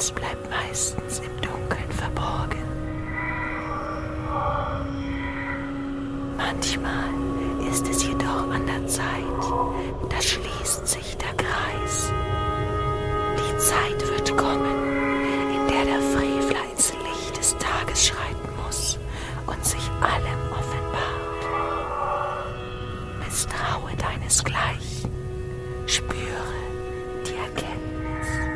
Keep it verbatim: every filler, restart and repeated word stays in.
Gutes bleibt meistens im Dunkeln verborgen. Manchmal ist es jedoch an der Zeit, da schließt sich der Kreis. Die Zeit wird kommen, in der der Frevler ins Licht des Tages schreiten muss und sich allem offenbart. Misstraue deines Glaubens.